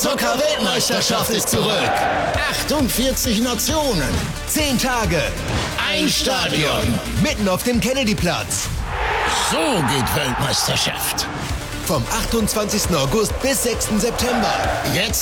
Eishockey-Weltmeisterschaft ist zurück. 48 Nationen. 10 Tage. Ein Stadion. Mitten auf dem Kennedyplatz. So geht Weltmeisterschaft. Vom 28. August bis 6. September. Jetzt